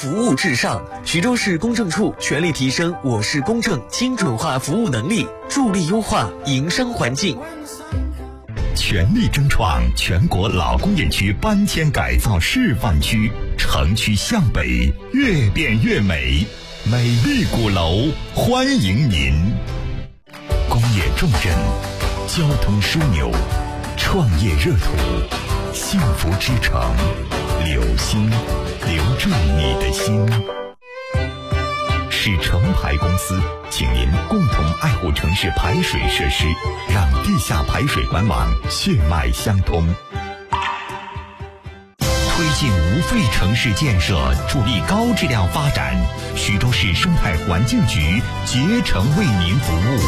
服务至上。徐州市公证处全力提升我市公证精准化服务能力，助力优化营商环境。 全力争创全国老工业区搬迁改造示范区，城区向北，越变越美，美丽鼓楼欢迎您。工业重镇，交通枢纽，创业热土，幸福之城，留心，留住你的心。市城排公司请您共同爱护城市排水设施，让地下排水管网血脉相通，推进无废城市建设，助力高质量发展。徐州市生态环境局竭诚为您服务。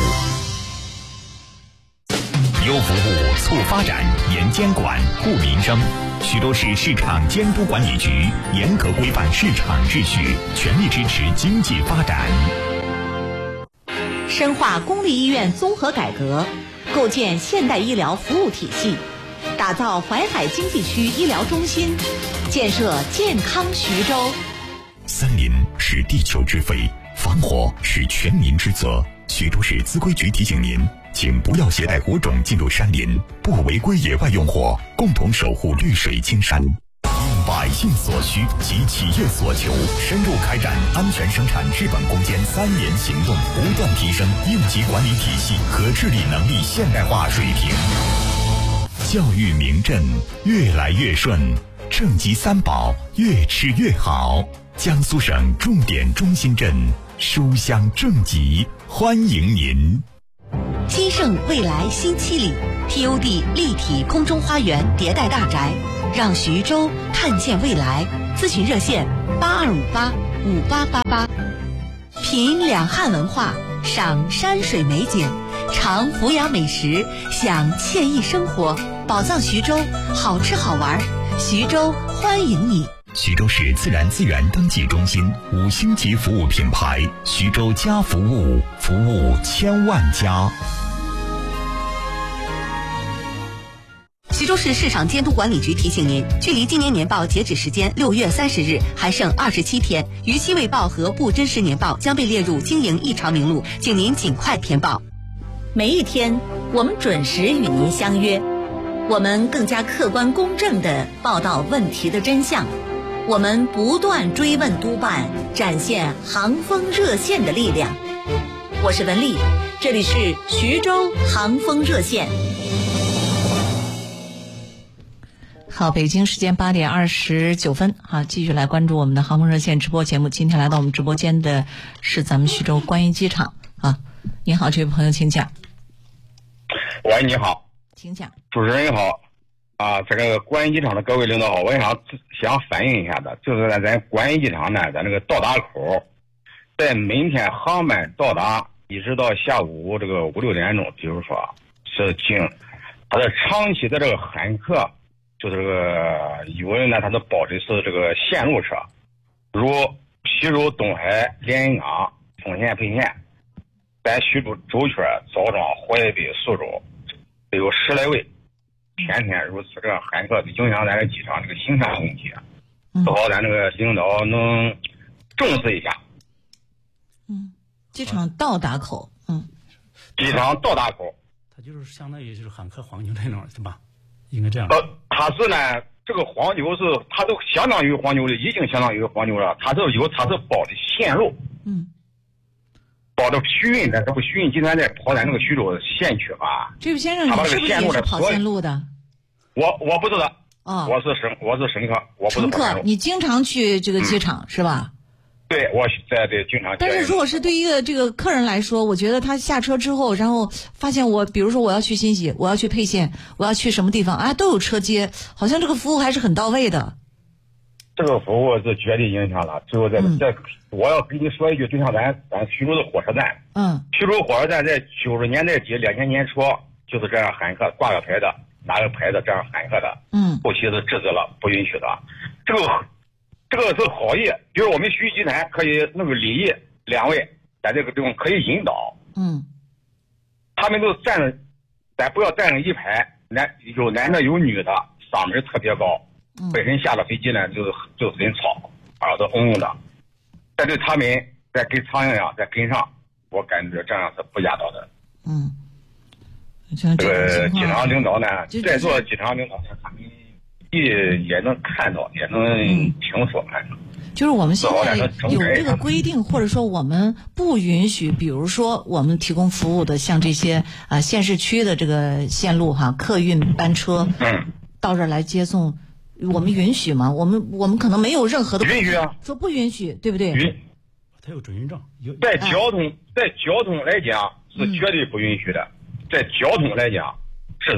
优服务促发展，严监管护民生。徐州市市场监督管理局严格规范市场秩序，全力支持经济发展。 深化公立医院综合改革，构建现代医疗服务体系，打造淮海经济区医疗中心，建设健康徐州。 森林是地球之肺，防火是全民之责。徐州市资规局提醒您，请不要携带火种进入山林，不违规野外用火，共同守护绿水青山。应百姓所需及企业所求，深入开展安全生产治本攻坚3年行动，不断提升应急管理体系和治理能力现代化水平。教育名镇越来越顺，正极3宝越吃越好。江苏省重点中心镇书香正极，欢迎您。 金盛未来新7里 TOD 立体空中花园迭代大宅，让徐州看见未来。咨询热线82585888。品两汉文化，赏山水美景，尝福雅美食，享惬意生活。宝藏徐州，好吃好玩，徐州欢迎你。 徐州市自然资源登记中心5星级服务品牌，徐州家服务，服务千万家。 徐州市市场监督管理局提醒您，距离今年年报截止时间6月30日还剩27天，逾期未报和不真实年报将被列入经营异常名录，请您尽快填报。每一天，我们准时与您相约，我们更加客观公正地报道问题的真相，我们不断追问督办，展现航风热线的力量。我是文丽，这里是徐州航风热线。好，北京时间8点29分，好，继续来关注我们的航空热线直播节目。今天来到我们直播间的是咱们徐州观音机场啊，您好，这位朋友请讲。 喂，你好， 请讲。 主持人你好，这个观音机场的各位领导好，我想反映一下的，就是在咱观音机场呢，咱这个到达口，在每天航班到达一直到下午这个5、6点钟，比如说是经它的长期的这个喊客。就是这个有人呢，他的报的是这个线路车，如徐州、东海、连云港、丰县、沛县，在徐州周圈、枣庄、淮北、苏州，都有10来位，天天如此这个喊客，影响咱这机场这个形象问题，不好咱这个领导能重视一下。 机场到达口， 机场到达口， 它就是相当于就是喊客黄牛那种，对吧？应该这样。 它是呢，这个黄牛是它都相当于黄牛了，已经相当于黄牛了。它是包的线路，包的徐运的，这不徐运集团在跑咱那个徐州县区吧？ 这位先生，你是不是也是跑线路的？ 我不是的，我是乘客，我不是乘客。你经常去这个机场是吧？ 对，我在这经常。 但是如果是对于一个这个客人来说，我觉得他下车之后，然后发现比如说我要去新喜，我要去沛县，我要去什么地方都有车接，好像这个服务还是很到位的。 这个服务是绝对影响了。最后我要跟你说一句，就像咱徐州的火车站，徐州火车站在90年代底2000年初就是这样喊客，挂个牌的，拿个牌子这样喊客的，后期是制止了，不允许的。这个是好意，比如我们徐集团可以那个礼仪2位在这个地方可以引导，他们都站着，咱不要站着一排，有男的有女的，嗓门特别高，本身下了飞机呢就是很吵耳朵嗡嗡的。再对他们再跟苍蝇一样再跟上，我感觉这样是不压倒的。 像这个机场领导呢，在座机场领导呢，他们也能看到，也能听说。 就是我们现在有这个规定，或者说我们不允许，比如说我们提供服务的像这些县市区的这个线路客运班车，到这儿来接送，我们允许吗？我们可能没有任何的允许啊， 说不允许，对不对？ 他有准许证。 在交通来讲是绝对不允许的，在交通来讲是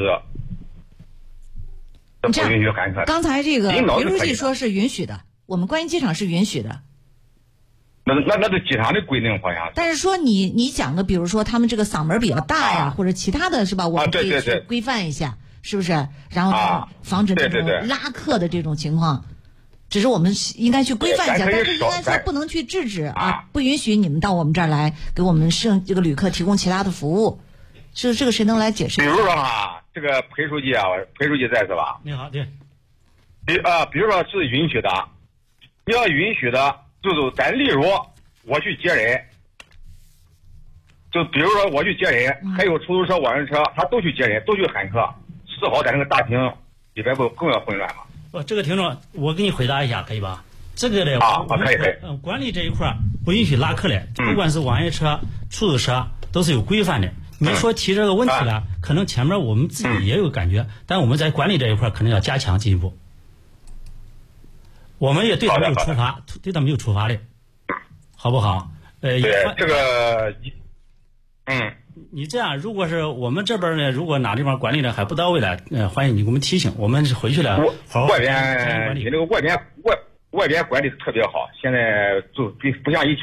不允许喊客。 刚才这个林书记说是允许的。我们关西机场是允许的， 那是机场的规定好像。 但是说你讲的，比如说他们这个嗓门比较大呀，或者其他的是吧？我们可以去规范一下，是不是？然后防止这种拉客的这种情况，只是我们应该去规范一下，但是应该说不能去制止不允许你们到我们这儿来给我们这个旅客提供其他的服务。是这个谁能来解释？ 比如说这个裴书记裴书记在是吧？ 你好，对。 比如说是允许的。你要允许的，就是咱例如我去接人，就比如说我去接人，还有出租车、网约车，他都去接人，都去喊客，是好在那个大厅里边不更要混乱吗？ 这个听众，我给你回答一下，可以吧？这个呢， 可以。 管理这一块不允许拉客的，不管是网约车、出租车，都是有规范的。你说提这个问题呢，可能前面我们自己也有感觉，但我们在管理这一块可能要加强进一步。我们也对他们有处罚，对他们有处罚的，好不好？ 对这个， 你这样，如果是我们这边呢，如果哪地方管理的还不到位的，欢迎你给我们提醒，我们回去了好好外边你这个外边管理的特别好，现在就不像以前。